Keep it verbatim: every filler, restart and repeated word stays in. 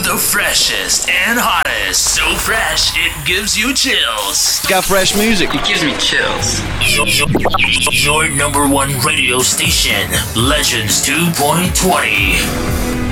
the freshest and hottest. So fresh, it gives you chills. Got fresh music. It gives me chills. Your, your, your number one radio station, Legends two point twenty.